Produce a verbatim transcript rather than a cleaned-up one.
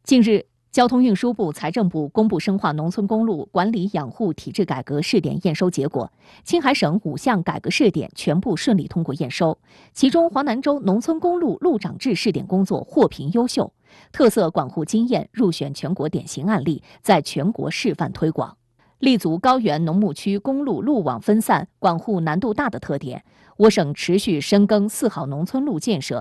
近日，交通运输部、财政部公布深化农村公路管理养护体制改革试点验收结果，青海省五项改革试点全部顺利通过验收，其中华南州农村公路路长制试点工作获评优秀，特色管护经验入选全国典型案例，在全国示范推广。立足高原农牧区公路路网分散、管护难度大的特点，我省持续深耕四好农村路建设